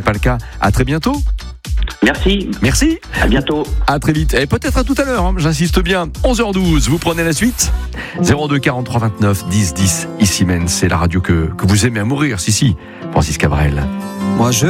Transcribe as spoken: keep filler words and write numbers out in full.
pas le cas. À très bientôt. Merci. Merci. À bientôt. À très vite. Et peut-être à tout à l'heure, hein, j'insiste bien. onze heures douze, vous prenez la suite. zéro deux quarante-trois vingt-neuf dix dix. Ici même, c'est la radio que, que vous aimez à mourir. Si, si. Francis Cabrel. Moi, je